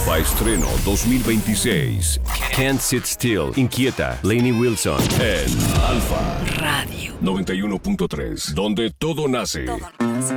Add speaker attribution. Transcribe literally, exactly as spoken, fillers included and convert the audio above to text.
Speaker 1: Alfa Estreno dos mil veintiséis. Can't Sit Still, Inquieta, Lainey Wilson. En Alfa
Speaker 2: Radio
Speaker 1: noventa y uno punto tres, donde todo nace.
Speaker 2: Todo.